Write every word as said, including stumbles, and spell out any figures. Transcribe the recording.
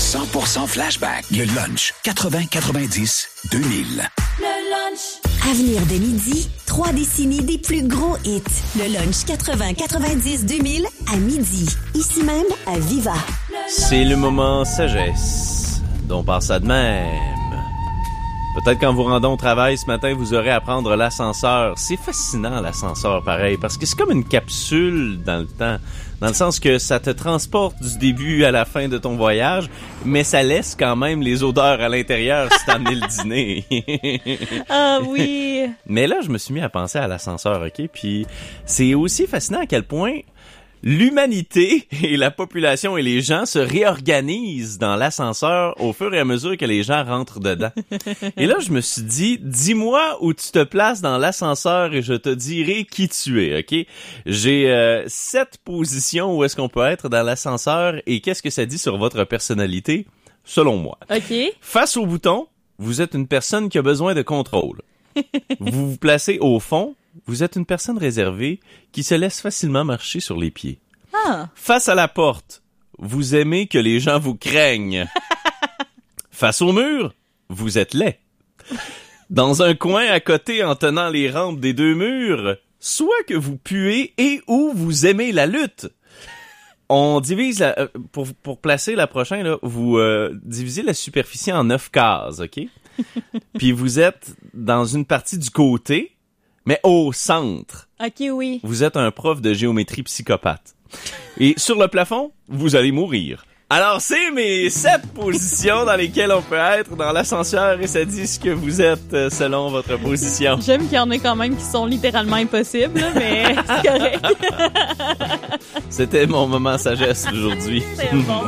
cent pour cent flashback. Le lunch quatre-vingts quatre-vingt-dix deux mille. Le lunch. Avenir de midi, trois décennies des plus gros hits. Le lunch quatre-vingts quatre-vingt-dix deux mille à midi. Ici même à Viva. C'est le moment sagesse dont part ça de même. Peut-être qu'en vous rendant au travail ce matin, vous aurez à prendre l'ascenseur. C'est fascinant, l'ascenseur, pareil, parce que c'est comme une capsule dans le temps. Dans le sens que ça te transporte du début à la fin de ton voyage, mais ça laisse quand même les odeurs à l'intérieur si t'as amené le dîner. Ah oui! Mais là, je me suis mis à penser à l'ascenseur, OK? Puis c'est aussi fascinant à quel point l'humanité et la population et les gens se réorganisent dans l'ascenseur au fur et à mesure que les gens rentrent dedans. Et là, je me suis dit, dis-moi où tu te places dans l'ascenseur et je te dirai qui tu es, OK? J'ai euh, sept positions où est-ce qu'on peut être dans l'ascenseur et qu'est-ce que ça dit sur votre personnalité, selon moi. OK. Face au bouton, vous êtes une personne qui a besoin de contrôle. Vous vous placez au fond, vous êtes une personne réservée qui se laisse facilement marcher sur les pieds. Ah. Face à la porte, vous aimez que les gens vous craignent. Face au mur, vous êtes laid. Dans un coin à côté en tenant les rampes des deux murs, soit que vous puez et ou vous aimez la lutte. On divise, la, euh, pour, pour placer la prochaine, là, vous euh, divisez la superficie en neuf cases, OK? Puis vous êtes dans une partie du côté, mais au centre. OK, oui. Vous êtes un prof de géométrie psychopathe. Et sur le plafond, vous allez mourir. Alors, c'est mes sept positions dans lesquelles on peut être dans l'ascenseur et ça dit ce que vous êtes euh, selon votre position. J'aime qu'il y en ait quand même qui sont littéralement impossibles, mais c'est correct. C'était mon moment sagesse aujourd'hui. C'est bon.